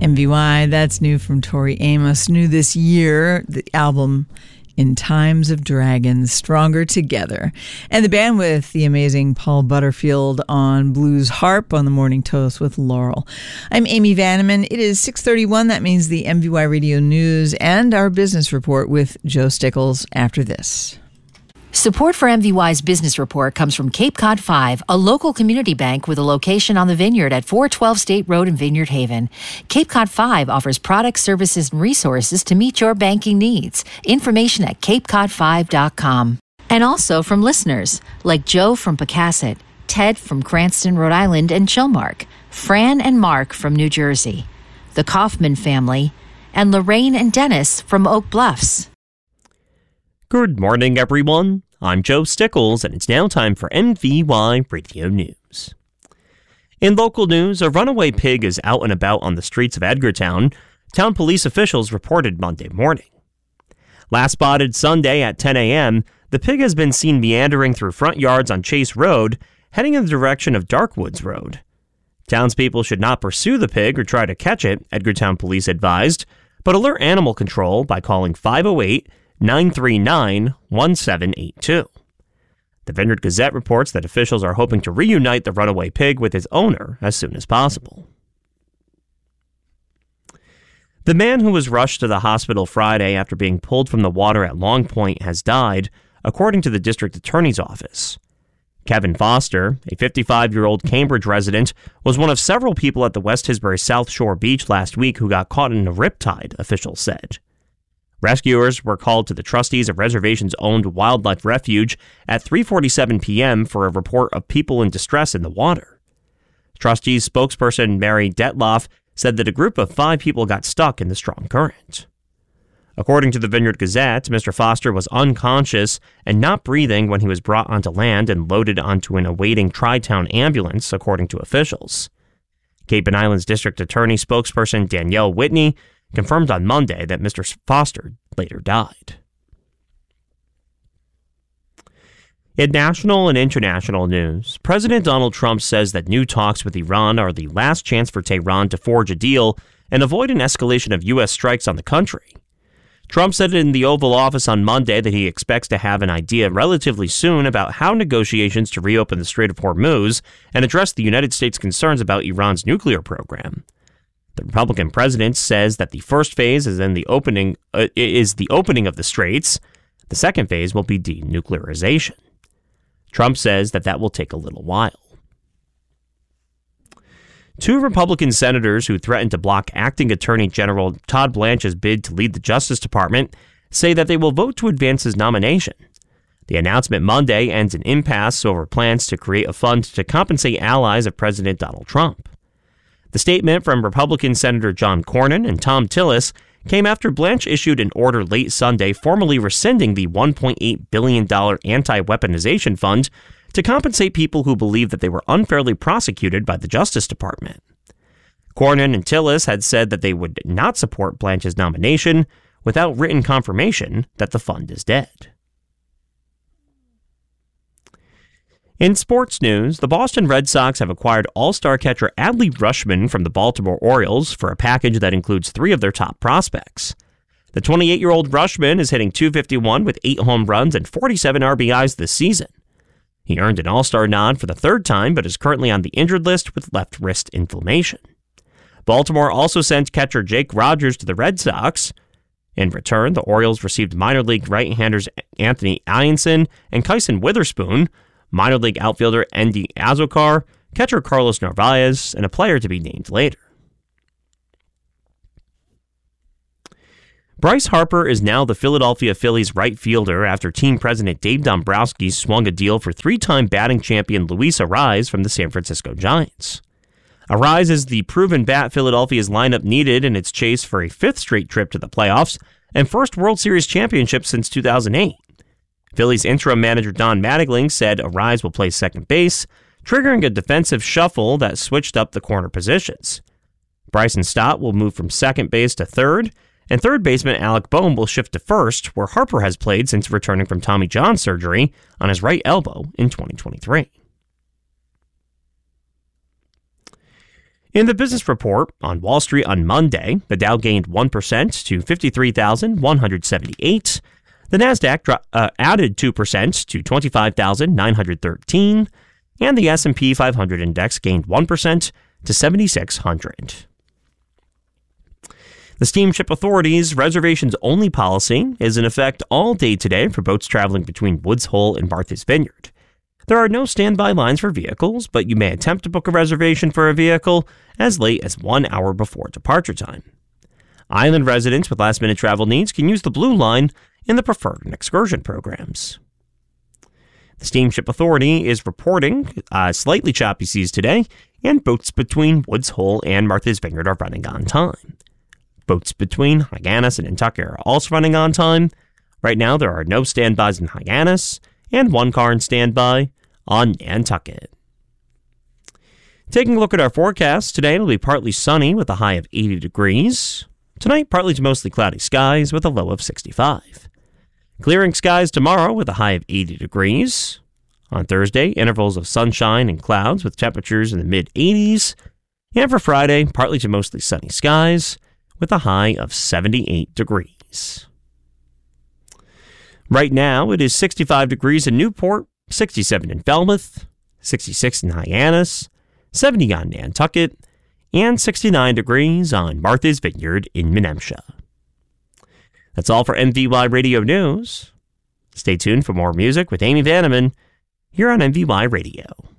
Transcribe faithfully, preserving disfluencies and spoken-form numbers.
M V Y, that's new from Tori Amos. New this year, the album In Times of Dragons, Stronger Together. And the band with the amazing Paul Butterfield on blues harp on the Morning Toast with Laurel. I'm Amy Vanneman. It is six thirty-one. That means the M V Y Radio News and our business report with Joe Stickles after this. Support for M V Y's business report comes from Cape Cod five, a local community bank with a location on the Vineyard at four twelve State Road in Vineyard Haven. Cape Cod five offers products, services, and resources to meet your banking needs. Information at cape cod five dot com. And also from listeners like Joe from Pecasset, Ted from Cranston, Rhode Island, and Chilmark, Fran and Mark from New Jersey, the Kaufman family, and Lorraine and Dennis from Oak Bluffs. Good morning, everyone. I'm Joe Stickles, and it's now time for M V Y Radio News. In local news, a runaway pig is out and about on the streets of Edgartown, town police officials reported Monday morning. Last spotted Sunday at ten a.m., the pig has been seen meandering through front yards on Chase Road, heading in the direction of Darkwoods Road. Townspeople should not pursue the pig or try to catch it, Edgartown police advised, but alert animal control by calling five oh eight, nine three nine, one seven eight two. The Vineyard Gazette reports that officials are hoping to reunite the runaway pig with his owner as soon as possible. The man who was rushed to the hospital Friday after being pulled from the water at Long Point has died, according to the district attorney's office. Kevin Foster, a fifty-five-year-old Cambridge resident, was one of several people at the West Tisbury South Shore Beach last week who got caught in a riptide, officials said. Rescuers were called to the trustees of reservations-owned Wildlife Refuge at three forty-seven p.m. for a report of people in distress in the water. Trustees spokesperson Mary Detloff said that a group of five people got stuck in the strong current. According to the Vineyard Gazette, Mister Foster was unconscious and not breathing when he was brought onto land and loaded onto an awaiting Tri-Town ambulance, according to officials. Cape and Islands District Attorney spokesperson Danielle Whitney confirmed on Monday that Mister Foster later died. In national and international news, President Donald Trump says that new talks with Iran are the last chance for Tehran to forge a deal and avoid an escalation of U S strikes on the country. Trump said in the Oval Office on Monday that he expects to have an idea relatively soon about how negotiations to reopen the Strait of Hormuz and address the United States' concerns about Iran's nuclear program. The Republican president says that the first phase is in the opening uh, is the opening of the straits. The second phase will be denuclearization. Trump says that that will take a little while. Two Republican senators who threatened to block acting Attorney General Todd Blanche's bid to lead the Justice Department say that they will vote to advance his nomination. The announcement Monday ends an impasse over plans to create a fund to compensate allies of President Donald Trump. The statement from Republican Senator John Cornyn and Tom Tillis came after Blanche issued an order late Sunday formally rescinding the one point eight billion dollars anti-weaponization fund to compensate people who believe that they were unfairly prosecuted by the Justice Department. Cornyn and Tillis had said that they would not support Blanche's nomination without written confirmation that the fund is dead. In sports news, the Boston Red Sox have acquired all-star catcher Adley Rutschman from the Baltimore Orioles for a package that includes three of their top prospects. The twenty-eight-year-old Rutschman is hitting two fifty-one with eight home runs and forty-seven R B Is this season. He earned an all-star nod for the third time, but is currently on the injured list with left wrist inflammation. Baltimore also sent catcher Jake Rogers to the Red Sox. In return, the Orioles received minor league right-handers Anthony Ianson and Kyson Witherspoon, minor league outfielder Endy Azokar, catcher Carlos Narvaez, and a player to be named later. Bryce Harper is now the Philadelphia Phillies right fielder after team president Dave Dombrowski swung a deal for three-time batting champion Luis Arraez from the San Francisco Giants. Arraez is the proven bat Philadelphia's lineup needed in its chase for a fifth straight trip to the playoffs and first World Series championship since two thousand eight. Phillies interim manager Don Mattingly said Arraez will play second base, triggering a defensive shuffle that switched up the corner positions. Bryson Stott will move from second base to third, and third baseman Alec Bohm will shift to first, where Harper has played since returning from Tommy John surgery on his right elbow in twenty twenty-three. In the business report on Wall Street on Monday, the Dow gained one percent to fifty-three thousand one hundred seventy-eight. The Nasdaq dro- uh, added two percent to twenty-five thousand nine hundred thirteen. And the S and P five hundred index gained one percent to seventy-six hundred. The Steamship Authority's reservations-only policy is in effect all day today for boats traveling between Woods Hole and Martha's Vineyard. There are no standby lines for vehicles, but you may attempt to book a reservation for a vehicle as late as one hour before departure time. Island residents with last-minute travel needs can use the Blue Line in the preferred and excursion programs. The Steamship Authority is reporting uh, slightly choppy seas today, and boats between Woods Hole and Martha's Vineyard are running on time. Boats between Hyannis and Nantucket are also running on time. Right now, there are no standbys in Hyannis, and one car in standby on Nantucket. Taking a look at our forecast, today it'll be partly sunny with a high of eighty degrees. Tonight, partly to mostly cloudy skies with a low of sixty-five. Clearing skies tomorrow with a high of eighty degrees. On Thursday, intervals of sunshine and clouds with temperatures in the mid-eighties. And for Friday, partly to mostly sunny skies with a high of seventy-eight degrees. Right now, it is sixty-five degrees in Newport, sixty-seven in Falmouth, sixty-six in Hyannis, seventy on Nantucket, and sixty-nine degrees on Martha's Vineyard in Menemsha. That's all for M V Y Radio News. Stay tuned for more music with Amy Vanneman here on M V Y Radio.